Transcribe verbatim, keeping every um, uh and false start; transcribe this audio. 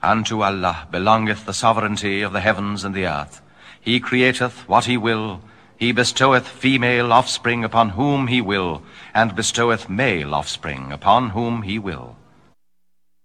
Unto Allah belongeth the sovereignty of the heavens and the earth. He createth what he will. He bestoweth female offspring upon whom he will, and bestoweth male offspring upon whom he will.